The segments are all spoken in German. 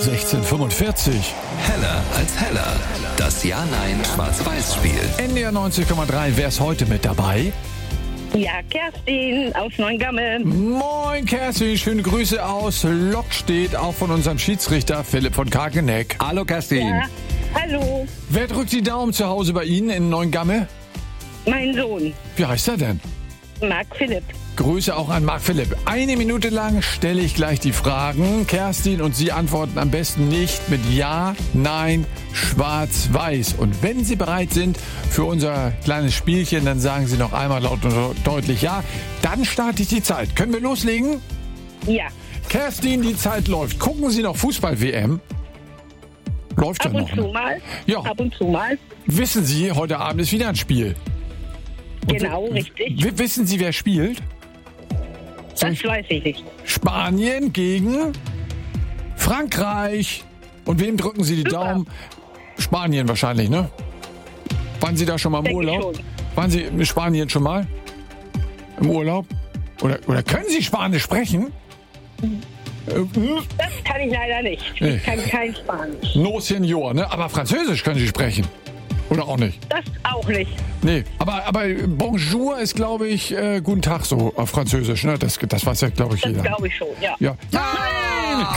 16:45. Heller als Heller. Das Ja-Nein-Schwarz-Weiß-Spiel. NDR 90,3. Wer ist heute mit dabei? Ja, Kerstin aus Neuengamme. Moin Kerstin, schöne Grüße aus Lockstedt, auch von unserem Schiedsrichter Philipp von Karkeneck. Hallo Kerstin. Ja, hallo, Wer drückt die Daumen zu Hause bei Ihnen in Neuengamme? mein Sohn, Wie heißt er denn? Marc Philipp. Grüße auch an Marc Philipp. 1 Minute lang stelle ich gleich die Fragen. Kerstin und Sie antworten am besten nicht mit Ja, Nein, Schwarz-Weiß. Und wenn Sie bereit sind für unser kleines Spielchen, dann sagen Sie noch einmal laut und deutlich Ja. Dann starte ich die Zeit. Können wir loslegen? Ja, Kerstin, die Zeit läuft. Gucken Sie noch Fußball-WM? Läuft ja ab und noch. zu Ne? mal. Ja. Ab und zu mal. Wissen Sie, heute Abend ist wieder ein Spiel. Und Genau, richtig. Wissen Sie, wer spielt? Das weiß ich nicht. Spanien gegen Frankreich. Und wem drücken Sie die Super. Daumen? Spanien wahrscheinlich, ne? Waren Sie da schon mal im Denke ich Urlaub? schon. Waren Sie in Spanien schon mal? Im Urlaub? Oder können Sie Spanisch sprechen? Das kann ich leider nicht. Nee. Ich kann kein Spanisch. No, Senor, ne? Aber Französisch können Sie sprechen. Oder auch nicht? Das auch nicht. Nee, aber Bonjour ist, glaube ich, guten Tag so auf Französisch, ne? Das weiß ja, glaube ich, Das jeder. glaube ich schon, ja. Ja. Nein!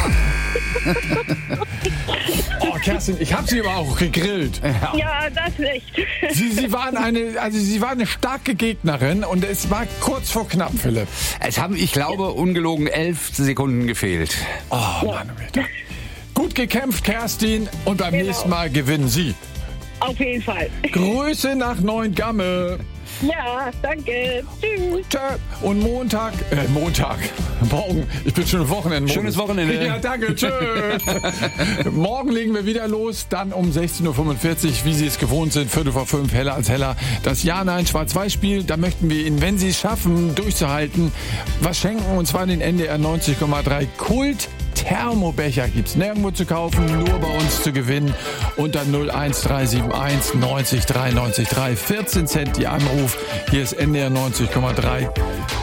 Oh, Kerstin, ich habe Sie aber auch gegrillt. Ja, das nicht. Sie waren eine starke Gegnerin und es war kurz vor knapp, Philipp. Es haben, ich glaube, ungelogen 11 Sekunden gefehlt. Oh, Manometer. Gut gekämpft, Kerstin, und beim Genau. nächsten Mal gewinnen Sie. Auf jeden Fall. Grüße nach Neuengamme. Ja, danke. Tschüss. Tschö. Und Montag, morgen, ich bin schon im Wochenende. Schönes Wochenende. Ja, danke, tschö. Morgen legen wir wieder los, dann um 16:45 Uhr, wie Sie es gewohnt sind, 4:45, heller als heller. Das Ja-Nein-Schwarz-Weiß-Spiel, da möchten wir Ihnen, wenn Sie es schaffen, durchzuhalten, was schenken, und zwar den NDR 90,3 Kult-Thermobecher. Gibt's nirgendwo zu kaufen, nur bei uns zu gewinnen. Unter 01371 90 3 90 3, 14 Cent die Anruf. Hier ist NDR 90,3.